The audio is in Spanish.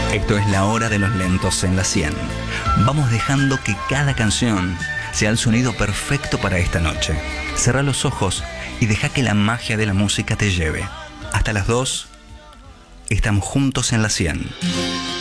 Esto es la hora de los lentos en la 100. Vamos dejando que cada canción sea el sonido perfecto para esta noche. Cerra los ojos y deja que la magia de la música te lleve. Hasta las 2, estamos juntos en la 100.